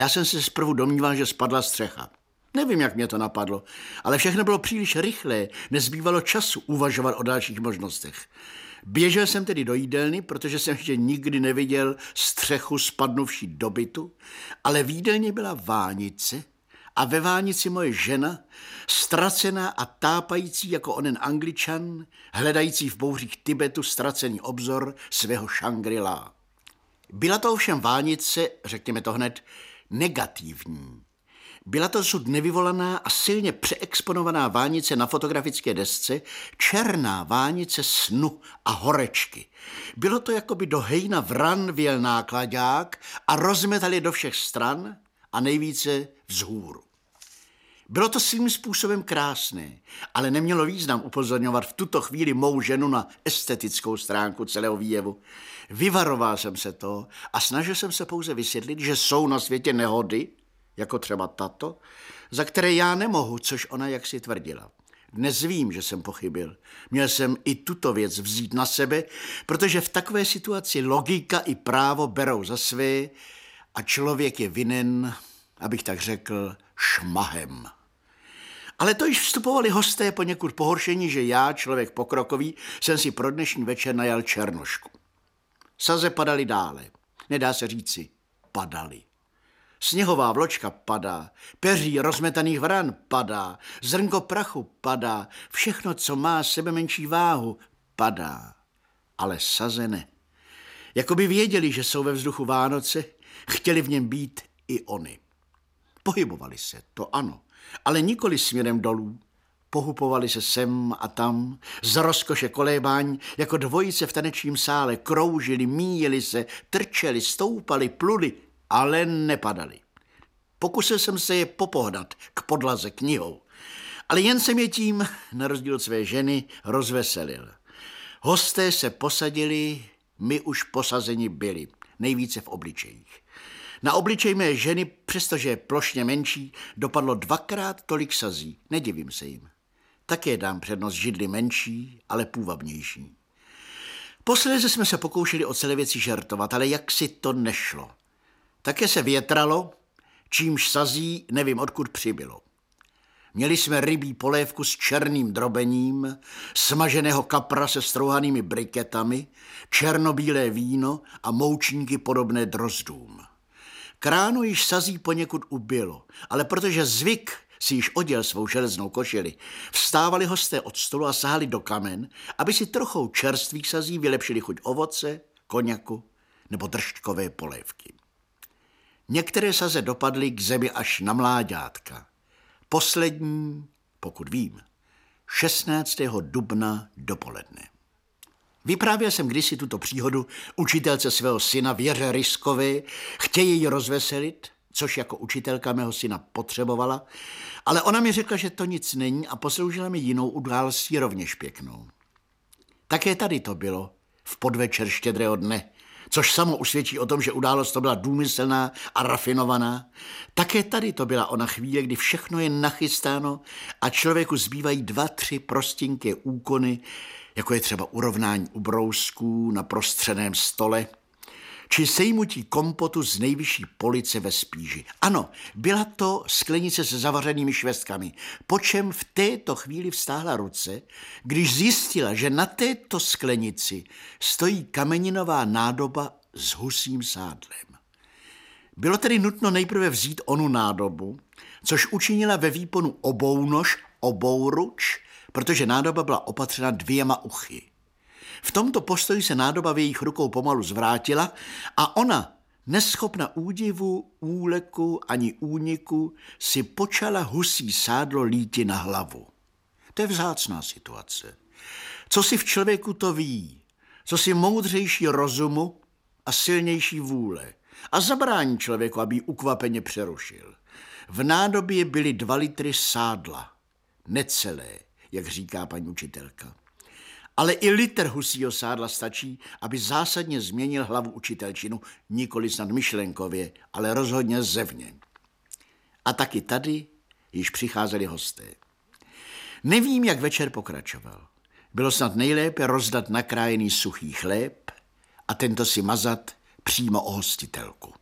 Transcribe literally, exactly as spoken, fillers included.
Já jsem se zprvu domníval, že spadla střecha. Nevím, jak mě to napadlo, ale všechno bylo příliš rychlé, nezbývalo času uvažovat o dalších možnostech. Běžel jsem tedy do jídelny, protože jsem ještě nikdy neviděl střechu spadnuvší do bytu, ale v jídelně byla vánice a ve vánici moje žena, ztracená a tápající jako onen Angličan, hledající v bouřích Tibetu ztracený obzor svého Shangri-La. Byla to ovšem vánice, řekněme to hned, negativní. Byla to dosud nevyvolaná a silně přeexponovaná vánice na fotografické desce, černá vánice snu a horečky. Bylo to, jako by do hejna vran vjel náklaďák a rozmetal je do všech stran a nejvíce vzhůru. Bylo to svým způsobem krásné, ale nemělo význam upozorňovat v tuto chvíli mou ženu na estetickou stránku celého výjevu. Vyvaroval jsem se to a snažil jsem se pouze vysvětlit, že jsou na světě nehody, jako třeba tato, za které já nemohu, což ona jaksi tvrdila. Dnes vím, že jsem pochybil. Měl jsem i tuto věc vzít na sebe, protože v takové situaci logika i právo berou za své a člověk je vinen, abych tak řekl, šmahem. Ale to již vstupovali hosté poněkud pohoršení, že já, člověk pokrokový, jsem si pro dnešní večer najal černošku. Saze padaly dále. Nedá se říci, padaly. Sněhová vločka padá, peří rozmetaných vran padá, zrnko prachu padá, všechno, co má sebe menší váhu, padá. Ale saze ne. Jakoby věděli, že jsou ve vzduchu Vánoce, chtěli v něm být i oni. Pohybovali se, to ano, ale nikoli směrem dolů. Pohupovali se sem a tam, z rozkoše kolébání, jako dvojice v tanečním sále, kroužili, míjeli se, trčeli, stoupali, pluli, ale nepadali. Pokusil jsem se je popohnat k podlaze knihou, ale jen jsem je tím, na rozdíl od své ženy, rozveselil. Hosté se posadili, my už posazeni byli, nejvíce v obličejích. Na obličej mé ženy, přestože je plošně menší, dopadlo dvakrát tolik sazí, nedivím se jim. Také dám přednost židli menší, ale půvabnější. Posledně jsme se pokoušeli o celé věci žertovat, ale jak si to nešlo. Také se větralo, čímž sazí nevím odkud přibylo. Měli jsme rybí polévku s černým drobením, smaženého kapra se strouhanými briketami, černobílé víno a moučníky podobné drozdům. K ránu již sazí poněkud ubylo, ale protože zvyk si již oděl svou železnou košili, vstávali hosté od stolu a sahali do kamen, aby si trochou čerstvých sazí vylepšili chuť ovoce, koněku nebo držďkové polévky. Některé saze dopadly k zemi až na mláďátka. Poslední, pokud vím, šestnáctého dubna dopoledne. Vyprávěl jsem kdysi tuto příhodu učitelce svého syna Věře Ryskové, chtějí ji rozveselit, což jako učitelka mého syna potřebovala, ale ona mi řekla, že to nic není a posloužila mi jinou událostí rovněž pěknou. Také tady to bylo, v podvečer štědrého dne, což samo usvědčí o tom, že událost to byla důmyslná a rafinovaná. Také tady to byla ona chvíle, kdy všechno je nachystáno a člověku zbývají dva, tři prostinké úkony, jako je třeba urovnání ubrousků na prostřeném stole, či sejmutí kompotu z nejvyšší police ve spíži. Ano, byla to sklenice se zavařenými švestkami, po čem v této chvíli vstáhla ruce, když zjistila, že na této sklenici stojí kameninová nádoba s husím sádlem. Bylo tedy nutno nejprve vzít onu nádobu, což učinila ve výponu obounož, obouruč, protože nádoba byla opatřena dvěma uchy. V tomto postoji se nádoba v jejich rukou pomalu zvrátila a ona, neschopna údivu, úleku ani úniku, si počala husí sádlo líti na hlavu. To je vzácná situace. Co si v člověku to ví, co si moudřejší rozumu a silnější vůle a zabrání člověku, aby ji ukvapeně přerušil. V nádobě byly dva litry sádla, necelé, jak říká paní učitelka. Ale i litr husího sádla stačí, aby zásadně změnil hlavu učitelčinu, nikoli snad myšlenkově, ale rozhodně zevně. A taky tady již přicházeli hosté. Nevím, jak večer pokračoval. Bylo snad nejlépe rozdat nakrájený suchý chléb a tento si mazat přímo o hostitelku.